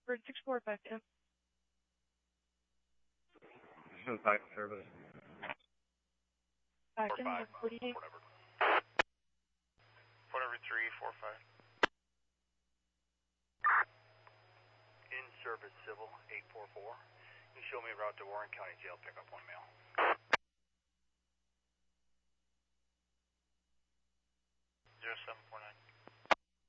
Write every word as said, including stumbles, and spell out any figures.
Bird six four back in. Back service. Back four in, five, forty-eight. whatever. Whatever, three, four, five. In service, civil, eight four four. You show me a route to Warren County Jail, pick up one mail. zero seven four nine.